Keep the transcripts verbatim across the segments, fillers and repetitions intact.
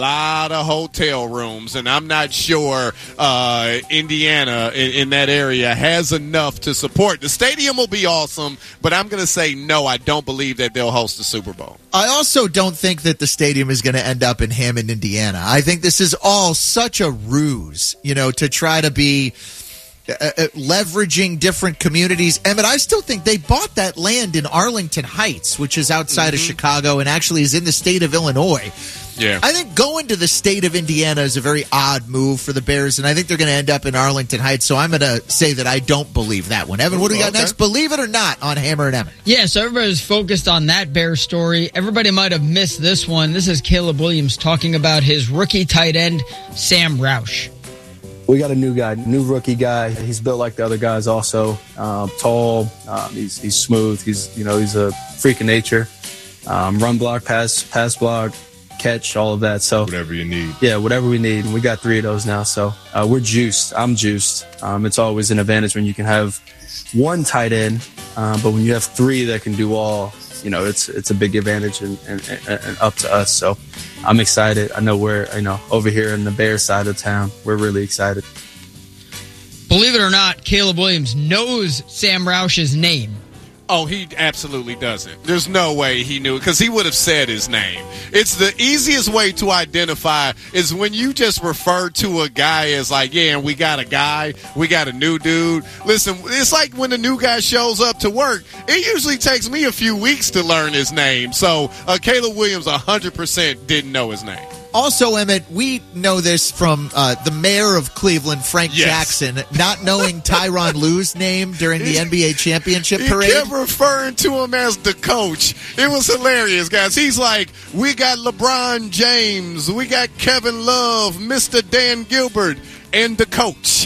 lot of hotel rooms, and I'm not sure uh, Indiana in, in that area has enough to support. The stadium will be awesome, but I'm going to say no, I don't believe that they'll host the Super Bowl. I also don't think that the stadium is going to end up in Hammond, Indiana. I think this is all such a ruse, you know, to try to be uh, uh, leveraging different communities. Emmett, I still think they bought that land in Arlington Heights, which is outside mm-hmm. of Chicago and actually is in the state of Illinois. Yeah. I think going to the state of Indiana is a very odd move for the Bears, and I think they're going to end up in Arlington Heights, so I'm going to say that I don't believe that one. Evan, what do we got okay. next? Believe it or not on Hammer and Emmett. Yeah, so everybody's focused on that Bears story. Everybody might have missed this one. This is Caleb Williams talking about his rookie tight end, Sam Roush. We got a new guy, new rookie guy. He's built like the other guys also. Um, tall, um, he's, he's smooth. He's, you know, he's a freak of nature. Um, run block, pass, pass block, catch, all of that. So whatever you need. Yeah, whatever we need. And we got three of those now. So uh, we're juiced. I'm juiced. Um, it's always an advantage when you can have one tight end, uh, but when you have three that can do all, you know, it's it's a big advantage and, and, and up to us. So I'm excited. I know we're, you know, over here in the Bears side of town, we're really excited. Believe it or not, Caleb Williams knows Sam Roush's name. Oh, he absolutely doesn't. There's no way he knew it because he would have said his name. It's the easiest way to identify is when you just refer to a guy as like, yeah, we got a guy, we got a new dude. Listen, it's like when a new guy shows up to work, it usually takes me a few weeks to learn his name. So uh, Caleb Williams one hundred percent didn't know his name. Also, Emmett, we know this from uh, the mayor of Cleveland, Frank yes. Jackson, not knowing Tyronn Lue's name during the N B A championship parade. He kept referring to him as the coach. It was hilarious, guys. He's like, we got LeBron James, we got Kevin Love, Mister Dan Gilbert, and the coach.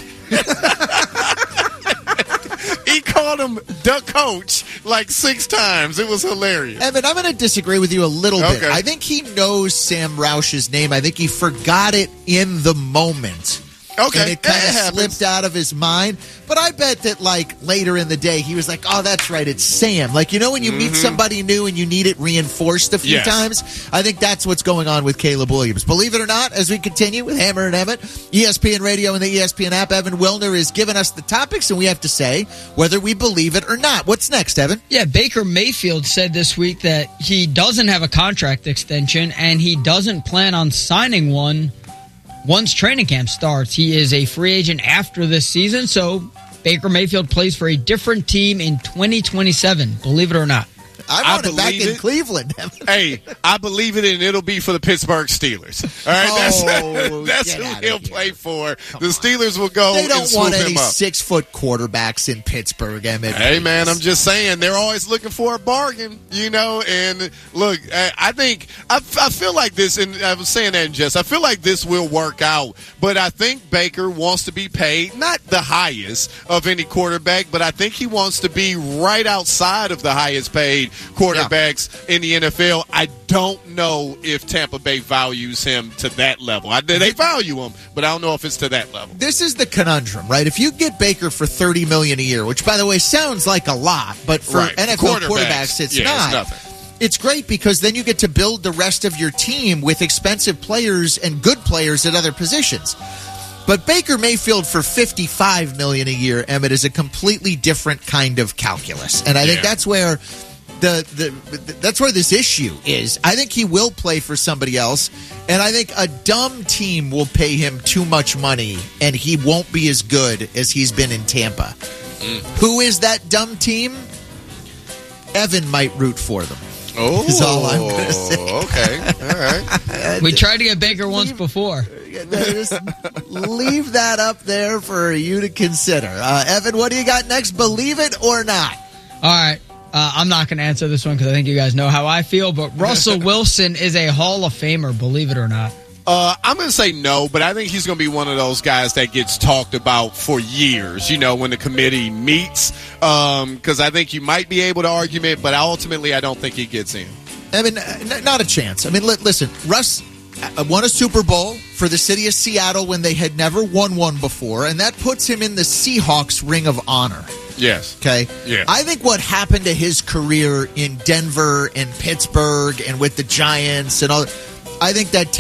He called him the coach like six times. It was hilarious. Evan, I'm going to disagree with you a little okay. bit. I think he knows Sam Roush's name. I think he forgot it in the moment. Okay. And it kind of yeah, slipped out of his mind. But I bet that, like, later in the day, he was like, oh, that's right, it's Sam. Like, you know when you mm-hmm. meet somebody new and you need it reinforced a few yes. times? I think that's what's going on with Caleb Williams. Believe it or not, as we continue with Hammer and Emmett, E S P N Radio and the E S P N app, Evan Wilner is giving us the topics, and we have to say whether we believe it or not. What's next, Evan? Yeah, Baker Mayfield said this week that he doesn't have a contract extension, and he doesn't plan on signing one once training camp starts. He is a free agent after this season, so Baker Mayfield plays for a different team in twenty twenty-seven, believe it or not. I want it back in it. Cleveland. Hey, I believe it, and it'll be for the Pittsburgh Steelers. All right, oh, that's, that's who he'll here. play for. Come the Steelers will go. They don't and want swoop any him up. six-foot quarterbacks in Pittsburgh, Emmett. Hey, man, I'm just saying they're always looking for a bargain, you know. And look, I think I, I feel like this, and I was saying that in jest. I feel like this will work out, but I think Baker wants to be paid not the highest of any quarterback, but I think he wants to be right outside of the highest paid quarterback. Yeah. In the N F L. I don't know if Tampa Bay values him to that level. I, they value him, but I don't know if it's to that level. This is the conundrum, right? If you get Baker for thirty million dollars a year, which, by the way, sounds like a lot, but for right. N F L quarterbacks, quarterbacks, it's yeah, not. It's nothing. It's great because then you get to build the rest of your team with expensive players and good players at other positions. But Baker Mayfield for fifty-five million dollars a year, Emmett, is a completely different kind of calculus. And I think yeah. that's where The, the that's where this issue is. I think he will play for somebody else, and I think a dumb team will pay him too much money, and he won't be as good as he's been in Tampa. Mm. Who is that dumb team? Evan might root for them. Oh, is all I'm going to say. Okay, all right. We tried to get Baker once leave, before. Just leave that up there for you to consider. Uh, Evan, what do you got next? Believe it or not? All right. Uh, I'm not going to answer this one because I think you guys know how I feel, but Russell Wilson is a Hall of Famer, believe it or not. Uh, I'm going to say no, but I think he's going to be one of those guys that gets talked about for years, you know, when the committee meets, because um, I think you might be able to argue it, but ultimately I don't think he gets in. I mean, n- not a chance. I mean, li- listen, Russ won a Super Bowl for the city of Seattle when they had never won one before, and that puts him in the Seahawks Ring of Honor. Yes. Okay? Yeah. I think what happened to his career in Denver and Pittsburgh and with the Giants and all, I think that